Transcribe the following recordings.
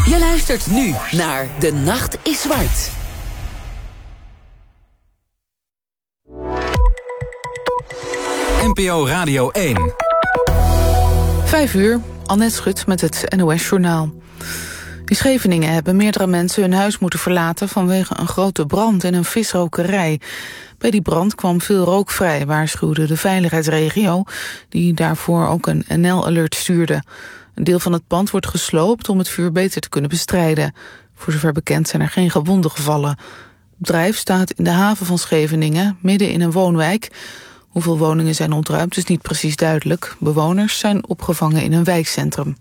Je luistert nu naar De Nacht is Zwart. NPO Radio 1. 5:00, Annette Schut met het NOS-journaal. In Scheveningen hebben meerdere mensen hun huis moeten verlaten vanwege een grote brand in een visrokerij. Bij die brand kwam veel rook vrij, waarschuwde de veiligheidsregio, die daarvoor ook een NL-alert stuurde. Een deel van het pand wordt gesloopt om het vuur beter te kunnen bestrijden. Voor zover bekend zijn er geen gewonden gevallen. Het bedrijf staat in de haven van Scheveningen, midden in een woonwijk. Hoeveel woningen zijn ontruimd is niet precies duidelijk. Bewoners zijn opgevangen in een wijkcentrum.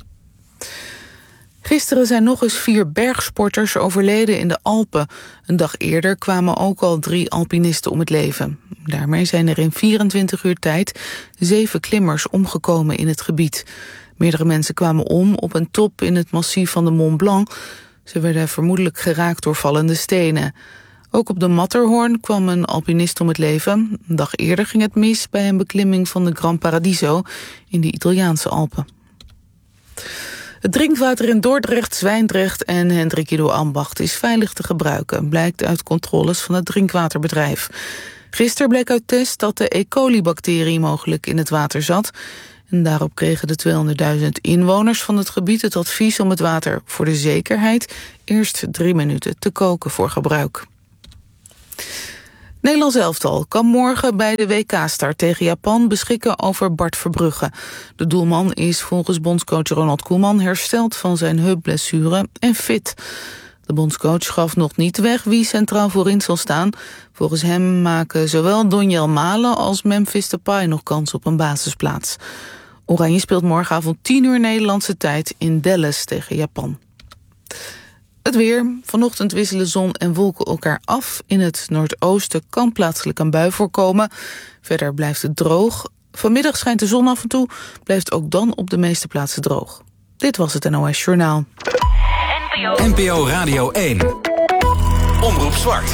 Gisteren zijn nog eens 4 bergsporters overleden in de Alpen. Een dag eerder kwamen ook al 3 alpinisten om het leven. Daarmee zijn er in 24 uur tijd 7 klimmers omgekomen in het gebied. Meerdere mensen kwamen om op een top in het massief van de Mont Blanc. Ze werden vermoedelijk geraakt door vallende stenen. Ook op de Matterhorn kwam een alpinist om het leven. Een dag eerder ging het mis bij een beklimming van de Gran Paradiso in de Italiaanse Alpen. Het drinkwater in Dordrecht, Zwijndrecht en Hendrikido-Ambacht is veilig te gebruiken, blijkt uit controles van het drinkwaterbedrijf. Gisteren bleek uit test dat de E. coli-bacterie mogelijk in het water zat. En daarop kregen de 200.000 inwoners van het gebied het advies om het water voor de zekerheid eerst 3 minuten te koken voor gebruik. Nederlands elftal kan morgen bij de WK-start tegen Japan beschikken over Bart Verbrugge. De doelman is volgens bondscoach Ronald Koeman hersteld van zijn heupblessure en fit. De bondscoach gaf nog niet weg wie centraal voorin zal staan. Volgens hem maken zowel Donjel Malen als Memphis Depay nog kans op een basisplaats. Oranje speelt morgenavond 10:00 Nederlandse tijd in Dallas tegen Japan. Het weer. Vanochtend wisselen zon en wolken elkaar af. In het noordoosten kan plaatselijk een bui voorkomen. Verder blijft het droog. Vanmiddag schijnt de zon af en toe. Blijft ook dan op de meeste plaatsen droog. Dit was het NOS Journaal. NPO Radio 1. Omroep Zwart.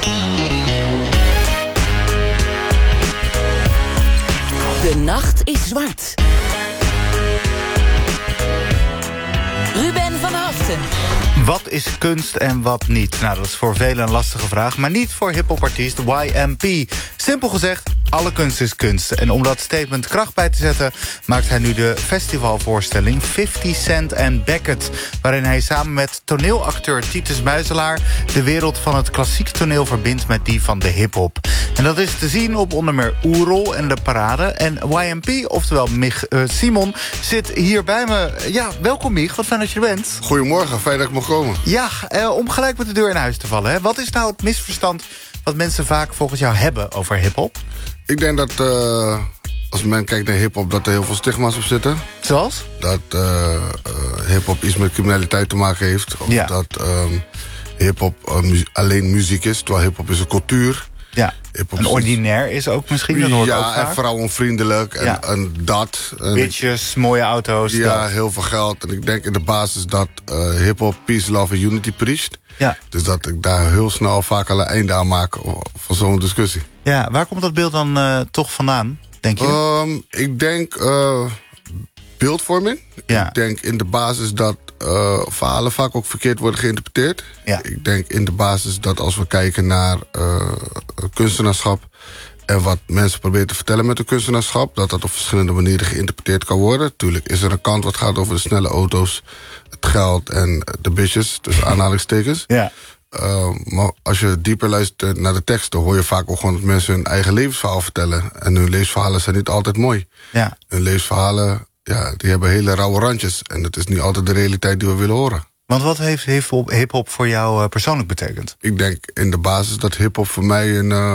De Nacht is Zwart. Ruben van Haften. Wat is kunst en wat niet? Nou, dat is voor velen een lastige vraag, maar niet voor hiphopartiest YMP. Simpel gezegd, alle kunst is kunst. En om dat statement kracht bij te zetten, maakt hij nu de festivalvoorstelling 50 Cent and Beckett, waarin hij samen met toneelacteur Titus Muizelaar de wereld van het klassiek toneel verbindt met die van de hiphop. En dat is te zien op onder meer Oerol en De Parade. En YMP, oftewel Mich Simon, zit hier bij me. Ja, welkom Mich, wat fijn dat je er bent. Goedemorgen, fijn dat ik mag komen. Ja, om gelijk met de deur in huis te vallen. Hè. Wat is nou het misverstand wat mensen vaak volgens jou hebben over hiphop? Ik denk dat als men kijkt naar hiphop, dat er heel veel stigma's op zitten. Zoals? Dat hiphop iets met criminaliteit te maken heeft. Of dat hiphop alleen muziek is, terwijl hiphop is een cultuur. Ja, en ordinair is ook misschien, dat hoort ook vaak. En vrouwenvriendelijk en dat. Bitches, mooie auto's. Ja, heel veel geld. En ik denk in de basis dat hiphop peace, love en unity preacht. Ja. Dus dat ik daar heel snel vaak al een einde aan maak van zo'n discussie. Ja, waar komt dat beeld dan toch vandaan, denk je? Ik denk beeldvorming. Ja. Ik denk in de basis dat verhalen vaak ook verkeerd worden geïnterpreteerd. Ja. Ik denk in de basis dat als we kijken naar kunstenaarschap en wat mensen proberen te vertellen met de kunstenaarschap, dat op verschillende manieren geïnterpreteerd kan worden. Tuurlijk is er een kant wat gaat over de snelle auto's, het geld en de bitches, dus aanhalingstekens. Ja. Maar als je dieper luistert naar de teksten, hoor je vaak ook gewoon dat mensen hun eigen levensverhaal vertellen. En hun levensverhalen zijn niet altijd mooi. Ja. Hun levensverhalen, die hebben hele rauwe randjes. En dat is niet altijd de realiteit die we willen horen. Want wat heeft hiphop voor jou persoonlijk betekend? Ik denk in de basis dat hiphop voor mij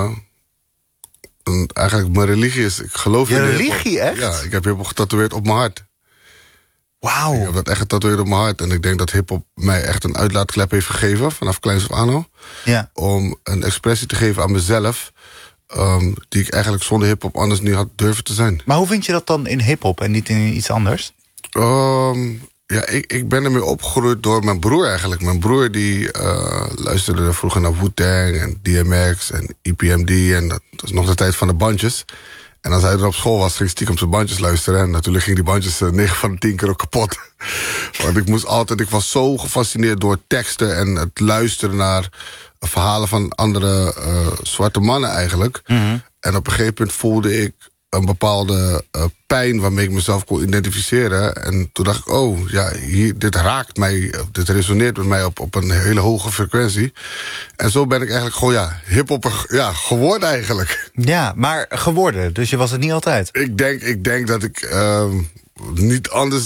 eigenlijk mijn religie is. Ik geloof in religie, echt? Ja, ik heb hiphop getatoeëerd op mijn hart. Wauw. Ik heb dat echt getatoeëerd op mijn hart. En ik denk dat hiphop mij echt een uitlaatklep heeft gegeven, vanaf kleins af aan al. Ja. Om een expressie te geven aan mezelf, die ik eigenlijk zonder hiphop anders niet had durven te zijn. Maar hoe vind je dat dan in hiphop en niet in iets anders? Ik ben ermee opgegroeid door mijn broer eigenlijk. Mijn broer die luisterde vroeger naar Wu-Tang en DMX en EPMD. En dat was nog de tijd van de bandjes. En als hij er op school was, ging stiekem zijn bandjes luisteren. En natuurlijk ging die bandjes 9 van de 10 keer ook kapot. Want ik was zo gefascineerd door teksten en het luisteren naar verhalen van andere zwarte mannen eigenlijk. Mm-hmm. En op een gegeven moment voelde ik een bepaalde pijn waarmee ik mezelf kon identificeren. En toen dacht ik, dit raakt mij, dit resoneert met mij op een hele hoge frequentie. En zo ben ik eigenlijk gewoon hiphopper geworden eigenlijk. Ja, maar geworden, dus je was het niet altijd? Ik denk dat ik niet anders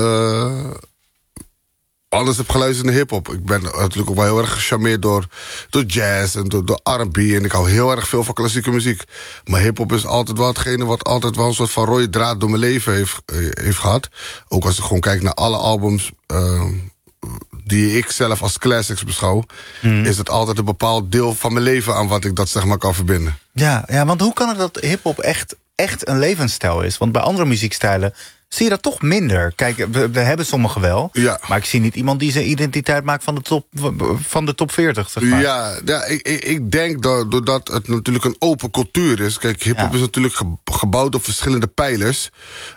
heb geluisterd naar hiphop. Ik ben natuurlijk ook wel heel erg gecharmeerd door jazz en door R&B. En ik hou heel erg veel van klassieke muziek. Maar hiphop is altijd wel hetgene wat altijd wel een soort van rode draad door mijn leven heeft gehad. Ook als ik gewoon kijk naar alle albums die ik zelf als classics beschouw, is het altijd een bepaald deel van mijn leven aan wat ik dat zeg maar kan verbinden. Ja, want hoe kan het dat hiphop echt een levensstijl is? Want bij andere muziekstijlen zie je dat toch minder. Kijk, we hebben sommigen wel. Ja. Maar ik zie niet iemand die zijn identiteit maakt van de top 40. Zeg maar. Ja, ik denk doordat het natuurlijk een open cultuur is. Kijk, hiphop is natuurlijk gebouwd op verschillende pijlers.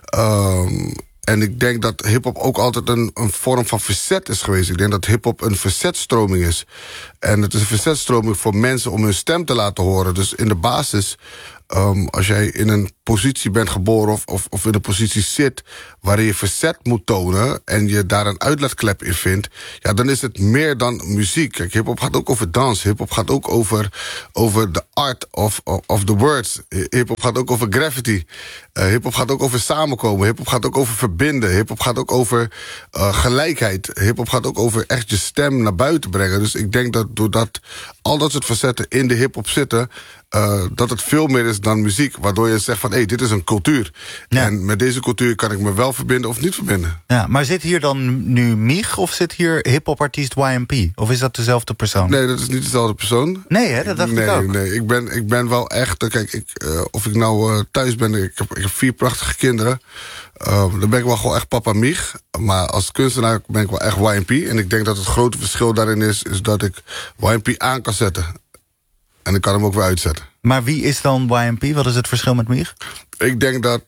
En ik denk dat hiphop ook altijd een vorm van verzet is geweest. Ik denk dat hiphop een verzetstroming is. En het is een verzetstroming voor mensen om hun stem te laten horen. Dus in de basis, als jij in een positie bent geboren of in een positie zit waarin je verzet moet tonen en je daar een uitlaatklep in vindt, dan is het meer dan muziek. Kijk, hiphop gaat ook over dans. Hiphop gaat ook over de art of the words. Hiphop gaat ook over graffiti. Hiphop gaat ook over samenkomen. Hiphop gaat ook over verbinden. Hiphop gaat ook over gelijkheid. Hiphop gaat ook over echt je stem naar buiten brengen. Dus ik denk dat doordat al dat soort facetten in de hiphop zitten, dat het veel meer is dan muziek. Waardoor je zegt van, dit is een cultuur. Ja. En met deze cultuur kan ik me wel verbinden of niet verbinden. Ja, maar zit hier dan nu Mich of zit hier hiphopartiest YMP? Of is dat dezelfde persoon? Nee, dat is niet dezelfde persoon. Nee, hè? Dat dacht ik ook. Nee, ik ben wel echt... Kijk, of ik nou thuis ben, ik heb 4 prachtige kinderen. Dan ben ik wel gewoon echt papa Mich. Maar als kunstenaar ben ik wel echt YMP. En ik denk dat het grote verschil daarin is dat ik YMP aan kan zetten. En ik kan hem ook weer uitzetten. Maar wie is dan YMP? Wat is het verschil met Mich? Ik denk dat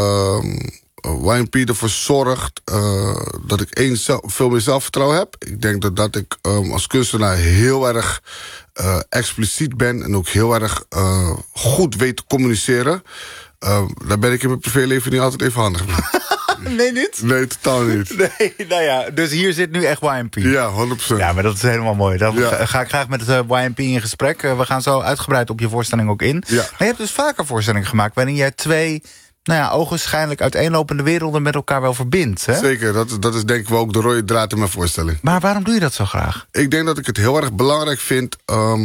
YMP ervoor zorgt dat ik veel meer zelfvertrouwen heb. Ik denk dat ik als kunstenaar heel erg expliciet ben en ook heel erg goed weet te communiceren. Daar ben ik in mijn privéleven niet altijd even handig mee. Nee, niet? Nee, totaal niet. Nee, nou ja, dus hier zit nu echt YMP. Ja, 100%. Ja, maar dat is helemaal mooi. Dan ga ik graag met het YMP in gesprek. We gaan zo uitgebreid op je voorstelling ook in. Ja. Maar je hebt dus vaker voorstellingen gemaakt waarin jij 2... ogenschijnlijk uiteenlopende werelden met elkaar wel verbindt. Hè? Zeker, dat is denk ik wel ook de rode draad in mijn voorstelling. Maar waarom doe je dat zo graag? Ik denk dat ik het heel erg belangrijk vind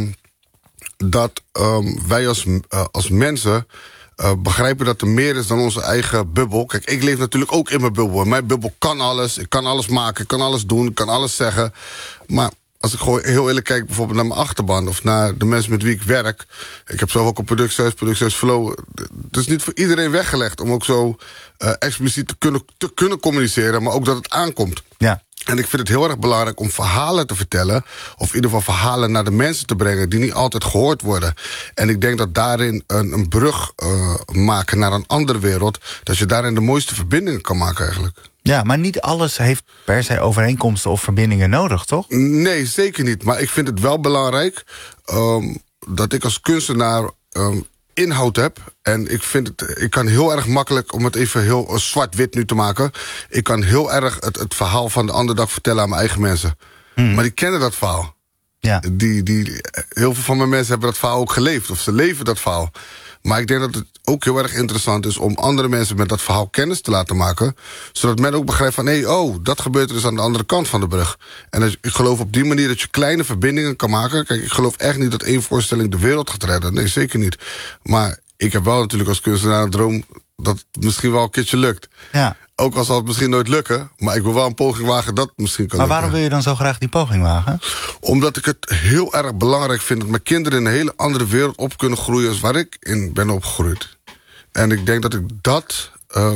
dat wij als mensen begrijpen dat er meer is dan onze eigen bubbel. Kijk, ik leef natuurlijk ook in mijn bubbel. Mijn bubbel kan alles, ik kan alles maken, ik kan alles doen, ik kan alles zeggen. Maar als ik gewoon heel eerlijk kijk bijvoorbeeld naar mijn achterban of naar de mensen met wie ik werk. Ik heb zelf ook een productiehuis Flow. Het is niet voor iedereen weggelegd om ook zo expliciet te kunnen communiceren, maar ook dat het aankomt. Ja. En ik vind het heel erg belangrijk om verhalen te vertellen, of in ieder geval verhalen naar de mensen te brengen die niet altijd gehoord worden. En ik denk dat daarin een brug maken naar een andere wereld, dat je daarin de mooiste verbindingen kan maken eigenlijk. Ja, maar niet alles heeft per se overeenkomsten of verbindingen nodig, toch? Nee, zeker niet. Maar ik vind het wel belangrijk dat ik als kunstenaar inhoud heb. En ik kan heel erg makkelijk, om het even heel zwart-wit nu te maken, ik kan heel erg het verhaal van de andere dag vertellen aan mijn eigen mensen. Maar die kennen dat verhaal. Ja. Heel veel van mijn mensen hebben dat verhaal ook geleefd. Of ze leven dat verhaal. Maar ik denk dat het ook heel erg interessant is om andere mensen met dat verhaal kennis te laten maken. Zodat men ook begrijpt van, dat gebeurt er dus aan de andere kant van de brug. En ik geloof op die manier dat je kleine verbindingen kan maken. Kijk, ik geloof echt niet dat 1 voorstelling de wereld gaat redden. Nee, zeker niet. Maar ik heb wel natuurlijk als kunstenaar een droom dat het misschien wel een keertje lukt. Ja. Ook al zal het misschien nooit lukken, maar ik wil wel een poging wagen dat het misschien kan lukken. Maar waarom wil je dan zo graag die poging wagen? Omdat ik het heel erg belangrijk vind dat mijn kinderen in een hele andere wereld op kunnen groeien als waar ik in ben opgegroeid. En ik denk dat ik dat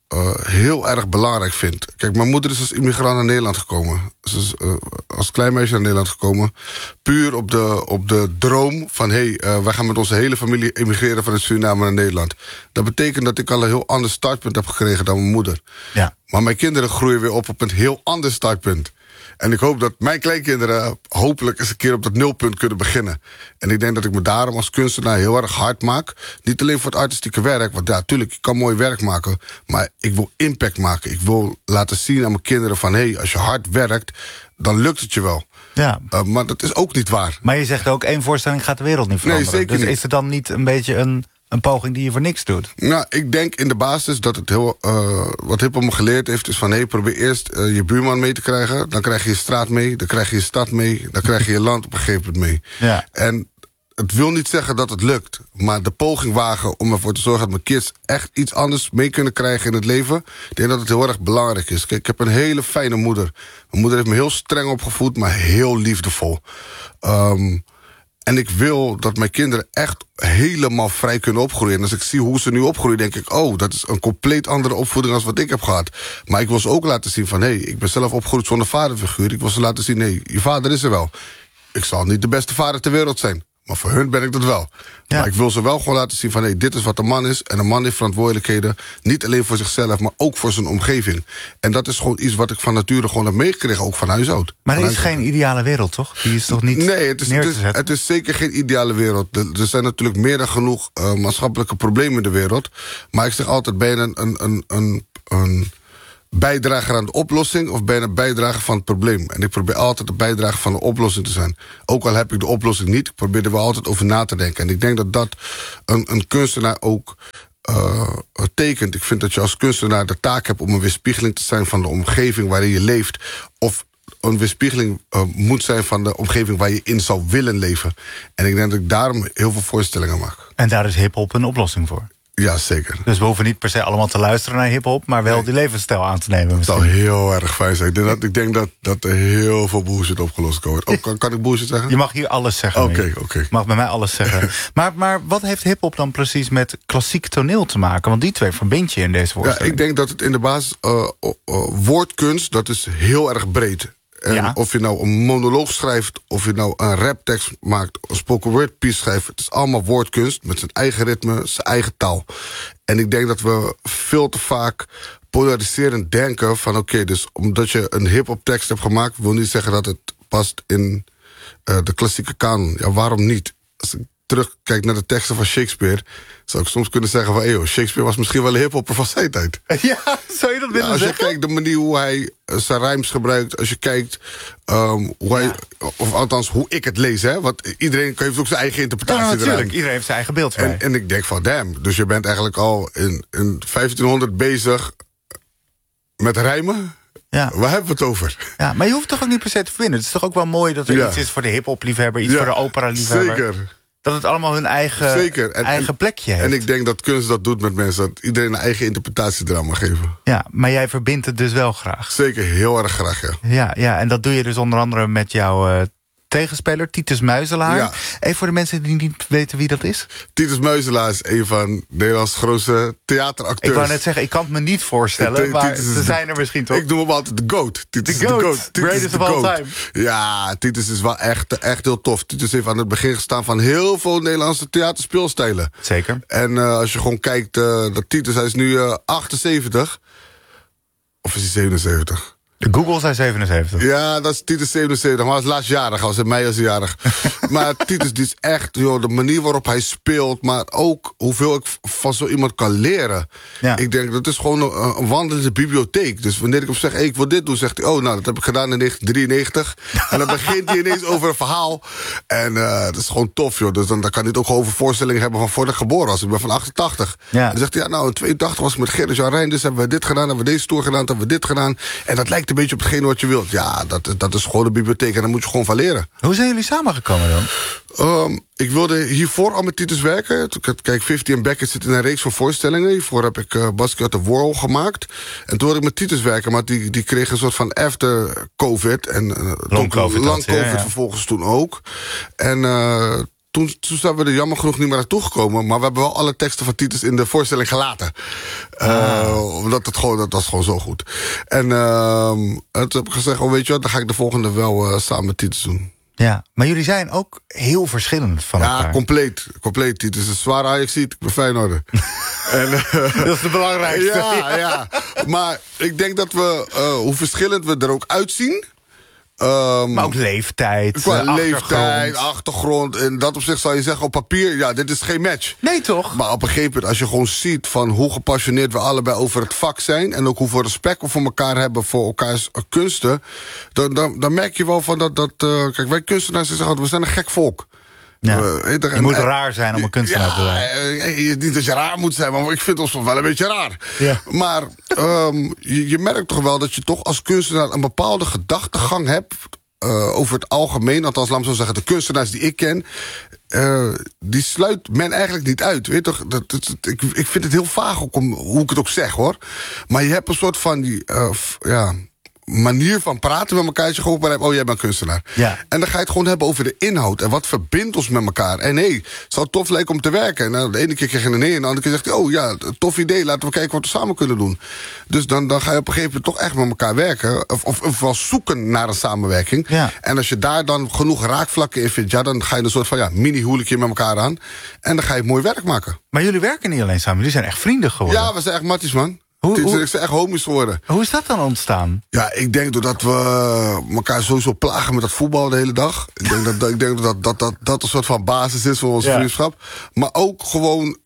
heel erg belangrijk vind. Kijk, mijn moeder is als immigrant naar Nederland gekomen. Ze is als klein meisje naar Nederland gekomen. Puur op de droom van... wij gaan met onze hele familie emigreren vanuit Suriname naar Nederland. Dat betekent dat ik al een heel ander startpunt heb gekregen dan mijn moeder. Ja. Maar mijn kinderen groeien weer op een heel ander startpunt. En ik hoop dat mijn kleinkinderen hopelijk eens een keer op dat nulpunt kunnen beginnen. En ik denk dat ik me daarom als kunstenaar heel erg hard maak. Niet alleen voor het artistieke werk, want ja, tuurlijk, ik kan mooi werk maken. Maar ik wil impact maken. Ik wil laten zien aan mijn kinderen van... als je hard werkt, dan lukt het je wel. Ja. Maar dat is ook niet waar. Maar je zegt ook, 1 voorstelling gaat de wereld niet veranderen. Nee, zeker dus niet. is er dan niet een beetje een poging die je voor niks doet? Nou, ik denk in de basis dat het wat hiphop me geleerd heeft... is van, probeer eerst je buurman mee te krijgen. Dan krijg je je straat mee, dan krijg je je stad mee... dan krijg je je land op een gegeven moment mee. Ja. En het wil niet zeggen dat het lukt. Maar de poging wagen om ervoor te zorgen... dat mijn kids echt iets anders mee kunnen krijgen in het leven... ik denk dat het heel erg belangrijk is. Kijk, ik heb een hele fijne moeder. Mijn moeder heeft me heel streng opgevoed, maar heel liefdevol. En ik wil dat mijn kinderen echt helemaal vrij kunnen opgroeien. En als ik zie hoe ze nu opgroeien, denk ik... dat is een compleet andere opvoeding als wat ik heb gehad. Maar ik wil ze ook laten zien van... ik ben zelf opgegroeid zonder vaderfiguur. Ik wil ze laten zien, je vader is er wel. Ik zal niet de beste vader ter wereld zijn. Maar voor hun ben ik dat wel. Ja. Maar ik wil ze wel gewoon laten zien van... dit is wat een man is. En een man heeft verantwoordelijkheden. Niet alleen voor zichzelf, maar ook voor zijn omgeving. En dat is gewoon iets wat ik van nature gewoon heb meegekregen. Ook van huis uit. Maar er is geen ideale wereld, toch? Die is toch niet het is zeker geen ideale wereld. Er zijn natuurlijk meer dan genoeg maatschappelijke problemen in de wereld. Maar ik zeg altijd, ben je een bijdrager aan de oplossing... of ben je een bijdrager van het probleem? En ik probeer altijd een bijdrager van de oplossing te zijn. Ook al heb ik de oplossing niet, ik probeer er wel altijd over na te denken. En ik denk dat een kunstenaar ook tekent. Ik vind dat je als kunstenaar de taak hebt om een weerspiegeling te zijn... van de omgeving waarin je leeft. Of een weerspiegeling moet zijn van de omgeving waar je in zou willen leven. En ik denk dat ik daarom heel veel voorstellingen maak. En daar is hiphop een oplossing voor? Ja, zeker. Dus we hoeven niet per se allemaal te luisteren naar hiphop... maar wel die levensstijl aan te nemen misschien. Dat zou heel erg fijn zijn. Ik denk dat er heel veel bullshit opgelost kan worden. Kan ik bullshit zeggen? Je mag hier alles zeggen. Oké. Je mag bij mij alles zeggen. maar wat heeft hiphop dan precies met klassiek toneel te maken? Want die twee verbind je in deze voorstelling. Ja, ik denk dat het in de basis... woordkunst, dat is heel erg breed. En of je nou een monoloog schrijft... of je nou een raptekst maakt... een spoken word piece schrijft... het is allemaal woordkunst met zijn eigen ritme, zijn eigen taal. En ik denk dat we veel te vaak polariserend denken... van oké, dus omdat je een hip-hop tekst hebt gemaakt... wil niet zeggen dat het past in de klassieke kanon. Ja, waarom niet? Als ik terugkijk naar de teksten van Shakespeare... zou ik soms kunnen zeggen van... Shakespeare was misschien wel een hiphopper van zijn tijd. Ja, zou je dat willen als zeggen? je kijkt de manier hoe hij zijn rijms gebruikt... als je kijkt hoe hij... of althans hoe ik het lees, hè? Want iedereen heeft ook zijn eigen interpretatie. Ja, natuurlijk. Iedereen heeft zijn eigen beeld. En ik denk van, damn. Dus je bent eigenlijk al in 1500 bezig met rijmen... Ja. Waar hebben we het over? Ja, maar je hoeft toch ook niet per se te vinden. Het is toch ook wel mooi dat er iets is voor de hiphop-liefhebber... iets voor de opera-liefhebber. Zeker. Dat het allemaal hun eigen plekje heeft. En ik denk dat kunst dat doet met mensen. Dat iedereen een eigen interpretatie eraan mag geven. Ja, maar jij verbindt het dus wel graag. Zeker, heel erg graag, ja. Ja, en dat doe je dus onder andere met jouw tegenspeler, Titus Muizelaar. Ja. Even voor de mensen die niet weten wie dat is. Titus Muizelaar is een van Nederlands grootste theateracteurs. Ik wou net zeggen, ik kan het me niet voorstellen, maar ze zijn er misschien toch. Ik noem hem altijd de GOAT. Titus de GOAT, greatest of all time. Ja, Titus is wel echt heel tof. Titus heeft aan het begin gestaan van heel veel Nederlandse theaterspeelstijlen. Zeker. En als je gewoon kijkt, dat Titus, hij is nu 78. Of is hij 77? Google zei 77. Ja, dat is Titus 77, maar hij is laatstjarig. Hij was in mei als jarig. Maar Titus, die is echt, de manier waarop hij speelt... maar ook hoeveel ik van zo iemand kan leren. Ja. Ik denk, dat is gewoon een wandelende bibliotheek. Dus wanneer ik hem zeg, ik wil dit doen, zegt hij... dat heb ik gedaan in 1993. En dan begint hij ineens over een verhaal. En dat is gewoon tof, joh. Dus dan kan hij het ook gewoon over voorstellingen hebben... van voordat ik geboren was. Ik ben van 88. Ja. En dan zegt hij, in 82 was ik met Gerrit-Jan Rijn... dus hebben we dit gedaan, hebben we deze tour gedaan, hebben we dit gedaan. En dat lijkt een beetje op hetgeen wat je wilt. Ja, dat is gewoon de bibliotheek en daar moet je gewoon van leren. Hoe zijn jullie samengekomen dan? Ik wilde hiervoor al met Titus werken. Kijk, 50 Beckett zit in een reeks van voorstellingen. Hiervoor heb ik Basquiat de Warhol gemaakt. En toen wilde ik met Titus werken, maar die kreeg een soort van after-covid. En long-covid vervolgens toen ook. En toen zijn we er jammer genoeg niet meer naartoe gekomen. Maar we hebben wel alle teksten van Titus in de voorstelling gelaten. Omdat dat was gewoon zo goed. En toen heb ik gezegd, weet je wat, dan ga ik de volgende wel samen met Titus doen. Ja, maar jullie zijn ook heel verschillend van elkaar. Ja, compleet. Titus is een zware Ajax-ziet, ik ben Feyenoorder. Dat is de belangrijkste. Ja. Maar ik denk dat we, hoe verschillend we er ook uitzien... maar ook leeftijd, achtergrond. In dat opzicht zou je zeggen op papier, ja, dit is geen match. Nee, toch? Maar op een gegeven moment, als je gewoon ziet van hoe gepassioneerd we allebei over het vak zijn... en ook hoeveel respect we voor elkaar hebben, voor elkaars kunsten... dan merk je wel van dat kijk, wij kunstenaars zeggen altijd, we zijn een gek volk. Ja. Je moet raar zijn om een kunstenaar te zijn. Niet dat je raar moet zijn, maar ik vind ons wel een beetje raar. Ja. Maar je merkt toch wel dat je toch als kunstenaar een bepaalde gedachtegang hebt... over het algemeen, althans laat me zo zeggen... de kunstenaars die ik ken, die sluit men eigenlijk niet uit. Weet toch? Ik vind het heel vaag ook hoe ik het ook zeg, hoor. Maar je hebt een soort van die... manier van praten met elkaar, als je gewoon maar hebt, oh, jij bent kunstenaar. Ja. En dan ga je het gewoon hebben over de inhoud en wat verbindt ons met elkaar. En het zou tof lijken om te werken. En dan de ene keer krijg je een nee en de andere keer zegt hij, oh ja, tof idee, laten we kijken wat we samen kunnen doen. Dus dan ga je op een gegeven moment toch echt met elkaar werken, of wel zoeken naar een samenwerking. Ja. En als je daar dan genoeg raakvlakken in vindt, ja, dan ga je een soort van mini-huwelijkje met elkaar aan. En dan ga je mooi werk maken. Maar jullie werken niet alleen samen, jullie zijn echt vrienden geworden. Ja, we zijn echt matties, man. Ik zijn echt homies geworden. Hoe is dat dan ontstaan? Ja, ik denk doordat we elkaar sowieso plagen met dat voetbal de hele dag. Ik denk dat een soort van basis is voor onze vriendschap. Maar ook gewoon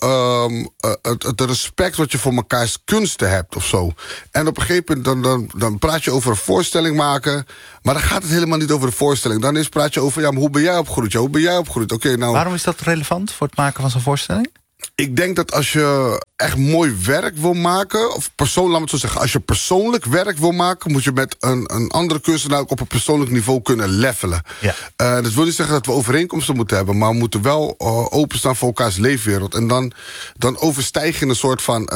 het respect wat je voor elkaars kunsten hebt of zo. En op een gegeven moment dan praat je over een voorstelling maken. Maar dan gaat het helemaal niet over de voorstelling. Dan praat je over, maar hoe ben jij opgegroeid? Ja, hoe ben jij opgegroeid? Oké, nou... Waarom is dat relevant voor het maken van zo'n voorstelling? Ik denk dat als je echt mooi werk wil maken... of laat me het zo zeggen, als je persoonlijk werk wil maken... moet je met een andere kunstenaar ook op een persoonlijk niveau kunnen levelen. Ja. Dat wil niet zeggen dat we overeenkomsten moeten hebben... maar we moeten wel openstaan voor elkaars leefwereld. En dan overstijg je een soort van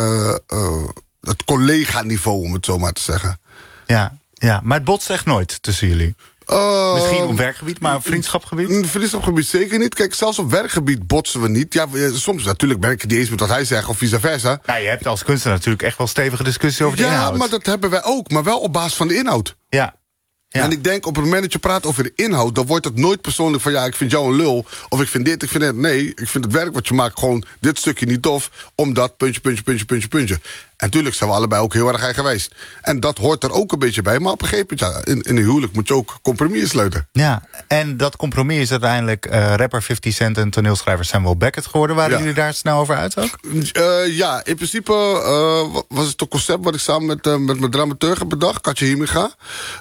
het collega-niveau, om het zo maar te zeggen. Ja, maar het botst echt nooit tussen jullie? Misschien op werkgebied, maar op vriendschapgebied? Vriendschapgebied zeker niet. Kijk, zelfs op werkgebied botsen we niet. Ja, soms natuurlijk ben ik het niet eens met wat hij zegt of vice versa. Ja, je hebt als kunstenaar natuurlijk echt wel stevige discussies over de inhoud. Ja, maar dat hebben wij ook, maar wel op basis van de inhoud. Ja. En ik denk, op het moment dat je praat over de inhoud... dan wordt het nooit persoonlijk van, ik vind jou een lul... of ik vind dit, ik vind dat. Nee, ik vind het werk wat je maakt gewoon dit stukje niet tof... omdat puntje. En natuurlijk zijn we allebei ook heel erg eigenwijs. En dat hoort er ook een beetje bij. Maar op een gegeven moment, in een huwelijk moet je ook compromissen sluiten. Ja, en dat compromis is uiteindelijk rapper 50 Cent en toneelschrijver Samuel Beckett geworden. Waren jullie daar snel over uit ook? Ja, in principe was het een concept wat ik samen met mijn dramaturg heb bedacht, Katja Himiga.